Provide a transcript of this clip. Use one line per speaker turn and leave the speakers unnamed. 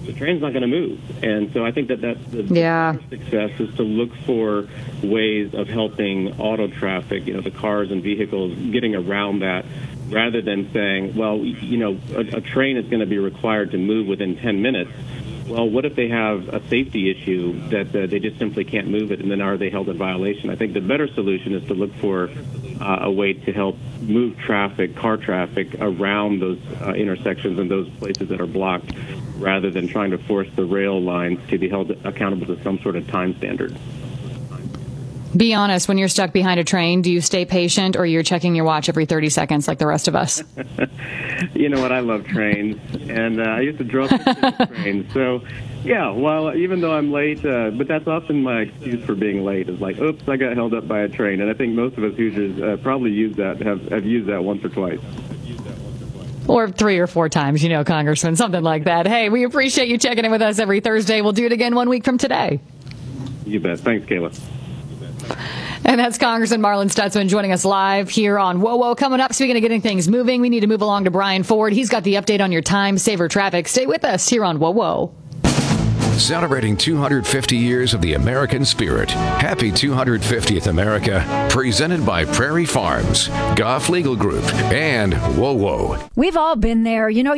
the train's not going to move. And so I think that's the success is to look for ways of helping auto traffic, the cars and vehicles getting around that, rather than saying, well, a train is going to be required to move within 10 minutes. Well, what if they have a safety issue that they just simply can't move it, and then are they held in violation? I think the better solution is to look for a way to help move car traffic around those intersections and those places that are blocked, rather than trying to force the rail lines to be held accountable to some sort of time standard.
Be honest, when you're stuck behind a train, do you stay patient, or you're checking your watch every 30 seconds like the rest of us?
You know what? I love trains, and I used to drive trains. So, yeah, well, even though I'm late, but that's often my excuse for being late, is like, oops, I got held up by a train. And I think most of us Hoosiers probably have used that once or twice.
Or 3 or 4 times, Congressman, something like that. Hey, we appreciate you checking in with us every Thursday. We'll do it again 1 week from today.
You bet. Thanks, Kayla.
And that's Congressman Marlin Stutzman joining us live here on WOWO. Coming up, speaking of getting things moving, we need to move along to Brian Ford. He's got the update on your time saver traffic. Stay with us here on WOWO.
Celebrating 250 years of the American spirit. Happy 250th America. Presented by Prairie Farms, Goff Legal Group, and WOWO.
We've all been there.